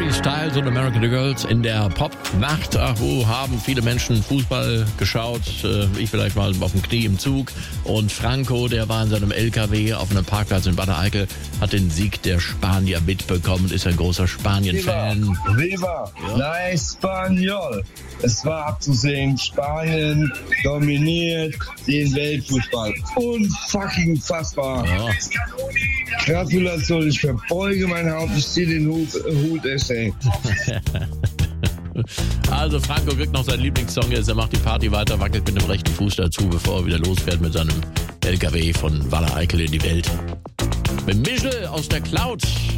Harry Styles und American Girls in der Popnacht. Ach, wo haben viele Menschen Fußball geschaut? Ich vielleicht mal auf dem Knie im Zug. Und Franco, der war in seinem LKW auf einem Parkplatz in Bad Eickel, hat den Sieg der Spanier mitbekommen und ist ein großer Spanien-Fan. Viva la Español. Es war abzusehen, Spanien dominiert den Weltfußball. Unfucking fassbar. Ja. Gratulation, ich verbeuge mein Haupt, ich ziehe den Hut, ey. Also Franco kriegt noch seinen Lieblingssong jetzt, er macht die Party weiter, wackelt mit dem rechten Fuß dazu, bevor er wieder losfährt mit seinem LKW von Bad Eickel in die Welt. Mit Michel aus der Cloud.